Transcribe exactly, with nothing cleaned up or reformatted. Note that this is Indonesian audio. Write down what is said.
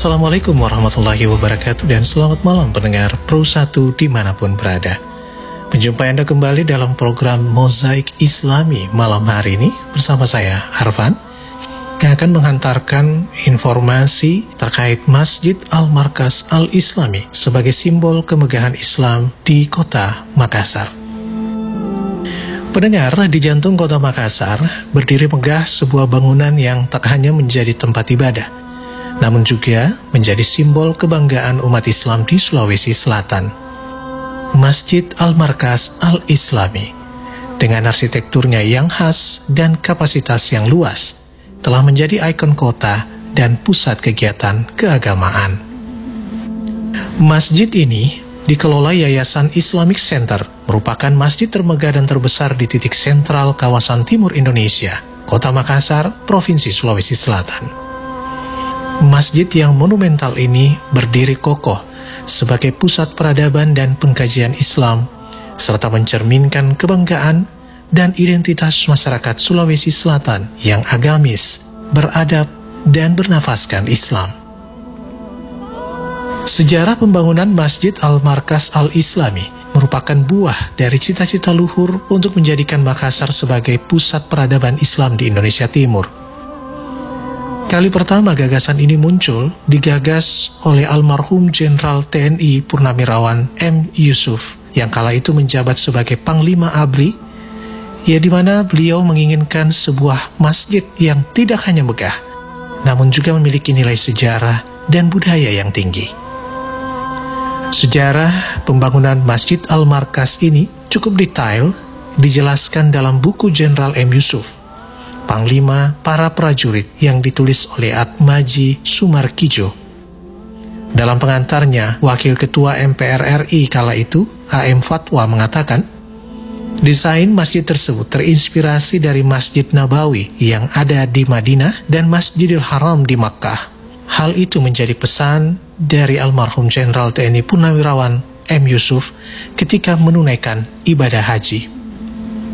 Assalamualaikum warahmatullahi wabarakatuh dan selamat malam pendengar Pro satu dimanapun berada. Menjumpai Anda kembali dalam program Mozaik Islami malam hari ini bersama saya Arfan yang akan menghantarkan informasi terkait Masjid Al-Markas Al-Islami sebagai simbol kemegahan Islam di kota Makassar. Pendengar, di jantung kota Makassar berdiri megah sebuah bangunan yang tak hanya menjadi tempat ibadah, namun juga menjadi simbol kebanggaan umat Islam di Sulawesi Selatan. Masjid Al-Markas Al-Islami, dengan arsitekturnya yang khas dan kapasitas yang luas, telah menjadi ikon kota dan pusat kegiatan keagamaan. Masjid ini dikelola Yayasan Islamic Center, merupakan masjid termegah dan terbesar di titik sentral kawasan timur Indonesia, Kota Makassar, Provinsi Sulawesi Selatan. Masjid yang monumental ini berdiri kokoh sebagai pusat peradaban dan pengkajian Islam, serta mencerminkan kebanggaan dan identitas masyarakat Sulawesi Selatan yang agamis, beradab, dan bernafaskan Islam. Sejarah pembangunan Masjid Al-Markas Al-Islami merupakan buah dari cita-cita luhur untuk menjadikan Makassar sebagai pusat peradaban Islam di Indonesia Timur. Kali pertama gagasan ini muncul digagas oleh almarhum Jenderal T N I Purnawirawan M. Yusuf yang kala itu menjabat sebagai Panglima A B R I, ya di mana beliau menginginkan sebuah masjid yang tidak hanya megah, namun juga memiliki nilai sejarah dan budaya yang tinggi. Sejarah pembangunan Masjid Al-Markas ini cukup detail dijelaskan dalam buku Jenderal M. Yusuf, Panglima Para Prajurit, yang ditulis oleh Atmaji Sumarkijo. Dalam pengantarnya, Wakil Ketua M P R R I kala itu, A M Fatwa, mengatakan, desain masjid tersebut terinspirasi dari Masjid Nabawi yang ada di Madinah dan Masjidil Haram di Makkah. Hal itu menjadi pesan dari almarhum Jenderal T N I Purnawirawan M. Yusuf ketika menunaikan ibadah haji.